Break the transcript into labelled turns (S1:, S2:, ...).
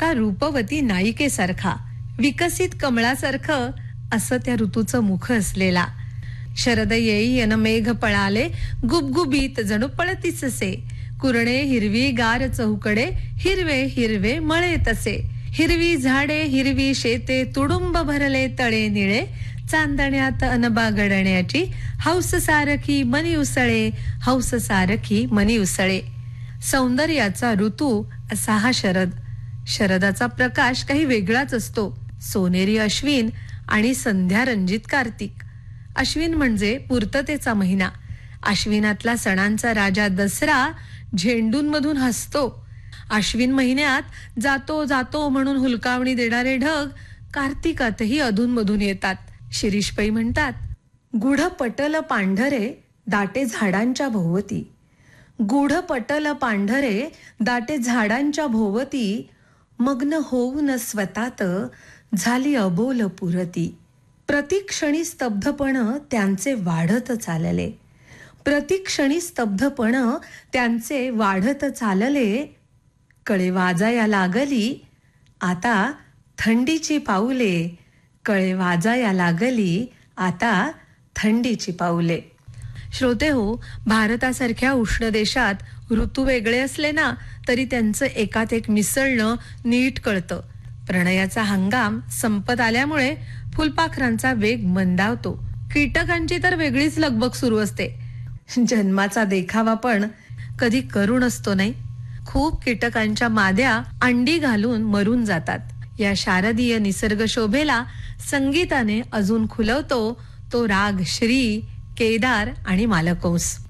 S1: एका रूपवती नायिकेसारखा, विकसित कमळासारखं असं त्या ऋतूचं मुख असलेला. शरद येई अन मेघ पळाले, गुबगुबीत जणू पळतीच से. कुरणे हिरवी गार चौकडे, हिरवे हिरवे मळे तसे. हिरवी झाडे हिरवी शेते, तुडुंब भरले तळे निळे. चांदण्यात अनबा गडण्याची, हौस सारखी मनी उसळे, हौस सारखी मनी उसळे. सौंदर्याचा ऋतू असा हा शरद. शरदाचा प्रकाश काही वेगळाच असतो. सोनेरी अश्विन आणि संध्या रंजित कार्तिक. अश्विन म्हणजे पूर्ततेचा महिना. अश्विनातला सणांचा राजा दसरा झेंडूंमधून हसतो. अश्विन महिन्यात जातो जातो म्हणून हुलकावणी देणारे ढग कार्तिकातही अधूनमधून येतात. शिरीष पै म्हणतात, गुढ पटल पांढरे दाटे झाडांच्या भोवती. गुढ पटल पांढरे दाटे झाडांच्या भोवती. मग्न होऊन स्वतात झाली अबोल पुरती. प्रतिक्षणी स्तब्धपण त्यांचे वाढत चालले. प्रतिक्षणी स्तब्धपण त्यांचे वाढत चालले. कळे वाजाया लागली आता थंडीची पाऊले. कळे वाजाया लागली आता थंडीची पाऊले. श्रोते हो, भारतासारख्या उष्ण देशात ऋतू वेगळे असले ना तरी त्यांचं एकात एक मिसळणं नीट कळतं. प्रणयाचा हंगाम संपत आल्यामुळे फुलपाखरांचा वेग मंदावतो. कीटकांची तर वेगळीच लगबग सुरू असते. जन्माचा देखावा पण कधी करुण असतो नाही. खूप कीटकांच्या माद्या अंडी घालून मरून जातात. या शारदीय निसर्ग शोभेला संगीताने अजून खुलवतो तो राग श्री, केदार आणि मालकंस.